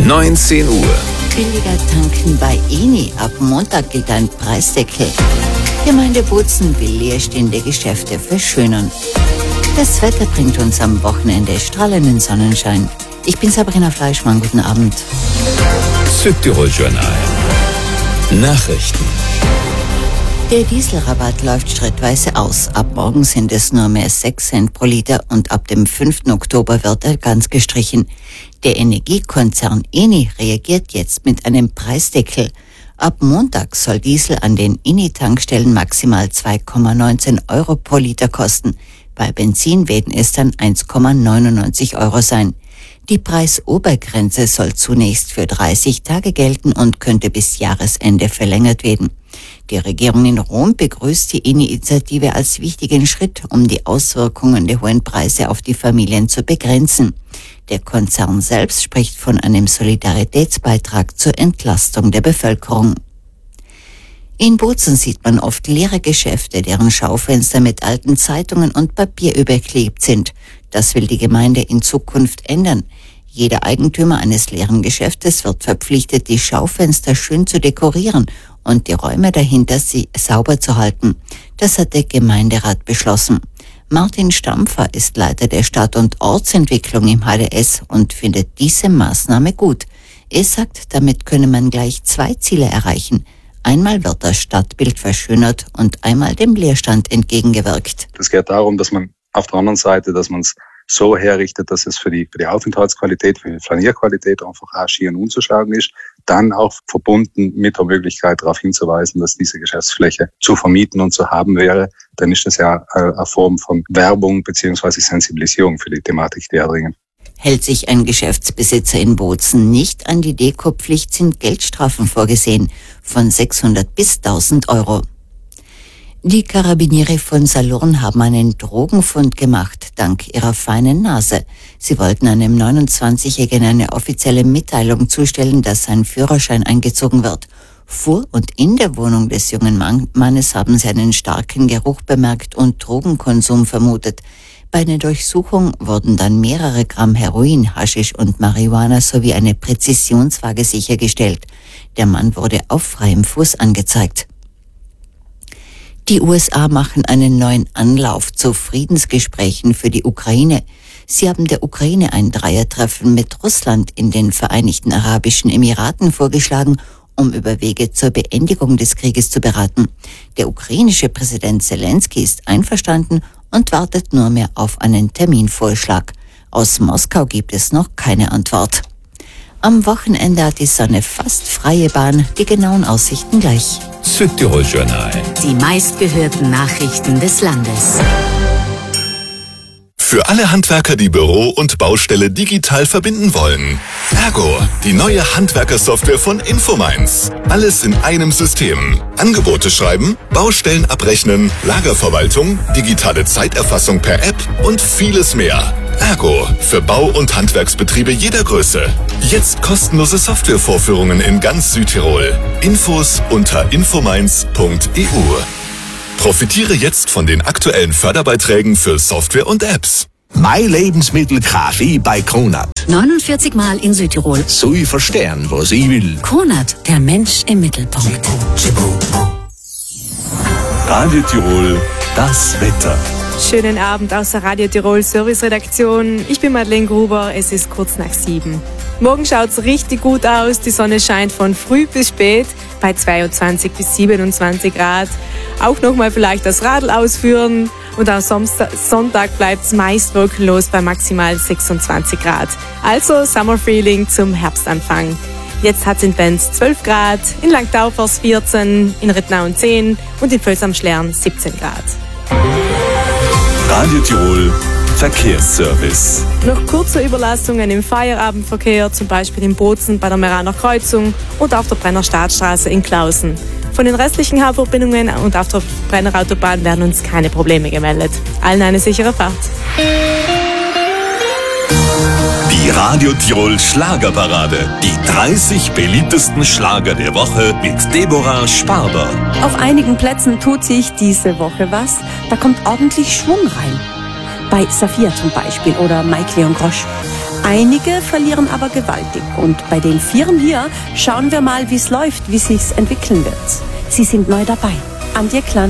19 Uhr. Billiger tanken bei Eni. Ab Montag gilt ein Preisdeckel. Gemeinde Bozen will leerstehende Geschäfte verschönern. Das Wetter bringt uns am Wochenende strahlenden Sonnenschein. Ich bin Sabrina Fleischmann. Guten Abend. Südtirol Journal. Nachrichten. Der Dieselrabatt läuft schrittweise aus. Ab morgen sind es nur mehr 6 Cent pro Liter und ab dem 5. Oktober wird er ganz gestrichen. Der Energiekonzern Eni reagiert jetzt mit einem Preisdeckel. Ab Montag soll Diesel an den Eni-Tankstellen maximal 2,19 Euro pro Liter kosten. Bei Benzin werden es dann 1,99 Euro sein. Die Preisobergrenze soll zunächst für 30 Tage gelten und könnte bis Jahresende verlängert werden. Die Regierung in Rom begrüßt die Initiative als wichtigen Schritt, um die Auswirkungen der hohen Preise auf die Familien zu begrenzen. Der Konzern selbst spricht von einem Solidaritätsbeitrag zur Entlastung der Bevölkerung. In Bozen sieht man oft leere Geschäfte, deren Schaufenster mit alten Zeitungen und Papier überklebt sind. Das will die Gemeinde in Zukunft ändern. Jeder Eigentümer eines leeren Geschäftes wird verpflichtet, die Schaufenster schön zu dekorieren und die Räume dahinter sauber zu halten. Das hat der Gemeinderat beschlossen. Martin Stampfer ist Leiter der Stadt- und Ortsentwicklung im HDS und findet diese Maßnahme gut. Er sagt, damit könne man gleich 2 Ziele erreichen. Einmal wird das Stadtbild verschönert und einmal dem Leerstand entgegengewirkt. Es geht darum, dass man auf der anderen Seite, dass man es so herrichtet, dass es für die Aufenthaltsqualität, für die Flanierqualität einfach auch schier unzuschlagen ist. Dann auch verbunden mit der Möglichkeit darauf hinzuweisen, dass diese Geschäftsfläche zu vermieten und zu haben wäre. Dann ist das ja eine Form von Werbung bzw. Sensibilisierung für die Thematik, die erbringen. Hält sich ein Geschäftsbesitzer in Bozen nicht an die Dekopflicht, sind Geldstrafen vorgesehen von 600 bis 1000 Euro. Die Karabiniere von Salurn haben einen Drogenfund gemacht, dank ihrer feinen Nase. Sie wollten einem 29-Jährigen eine offizielle Mitteilung zustellen, dass sein Führerschein eingezogen wird. Vor und in der Wohnung des jungen Mannes haben sie einen starken Geruch bemerkt und Drogenkonsum vermutet. Bei einer Durchsuchung wurden dann mehrere Gramm Heroin, Haschisch und Marihuana sowie eine Präzisionswaage sichergestellt. Der Mann wurde auf freiem Fuß angezeigt. Die USA machen einen neuen Anlauf zu Friedensgesprächen für die Ukraine. Sie haben der Ukraine ein Dreiertreffen mit Russland in den Vereinigten Arabischen Emiraten vorgeschlagen, um über Wege zur Beendigung des Krieges zu beraten. Der ukrainische Präsident Zelensky ist einverstanden und wartet nur mehr auf einen Terminvorschlag. Aus Moskau gibt es noch keine Antwort. Am Wochenende hat die Sonne fast freie Bahn. Die genauen Aussichten gleich. Südtirol Journal. Die meistgehörten Nachrichten des Landes. Für alle Handwerker, die Büro und Baustelle digital verbinden wollen. Ergo, die neue Handwerkersoftware von Infomines. Alles in einem System. Angebote schreiben, Baustellen abrechnen, Lagerverwaltung, digitale Zeiterfassung per App und vieles mehr. Ergo, für Bau- und Handwerksbetriebe jeder Größe. Jetzt kostenlose Softwarevorführungen in ganz Südtirol. Infos unter infomines.eu. Profitiere jetzt von den aktuellen Förderbeiträgen für Software und Apps. Mein Lebensmittel Kaffee bei Kronat. 49 Mal in Südtirol. So ich verstehen, was ich will. Kronat, der Mensch im Mittelpunkt. Radio Tirol, das Wetter. Schönen Abend aus der Radio Tirol Serviceredaktion. Ich bin Madeleine Gruber, es ist kurz nach 7. Morgen schaut's richtig gut aus, die Sonne scheint von früh bis spät bei 22 bis 27 Grad. Auch nochmal vielleicht das Radl ausführen und am Sonntag bleibt's meist wolkenlos bei maximal 26 Grad. Also Summer Feeling zum Herbstanfang. Jetzt hat's in Benz 12 Grad, in Langtaufers 14, in Rittnauen 10 und in Völs am Schlern 17 Grad. Radio Tirol Verkehrsservice. Noch kurze Überlastungen im Feierabendverkehr, zum Beispiel in Bozen bei der Meraner Kreuzung und auf der Brenner Staatsstraße in Klausen. Von den restlichen Hauptverbindungen und auf der Brenner Autobahn werden uns keine Probleme gemeldet. Allen eine sichere Fahrt. Die Radio Tirol Schlagerparade. Die 30 beliebtesten Schlager der Woche mit Deborah Sparber. Auf einigen Plätzen tut sich diese Woche was. Da kommt ordentlich Schwung rein. Bei Saphir zum Beispiel oder Mike Leon Grosch. Einige verlieren aber gewaltig. Und bei den Vieren hier schauen wir mal, wie es läuft, wie sich's entwickeln wird. Sie sind neu dabei. Antje Klan.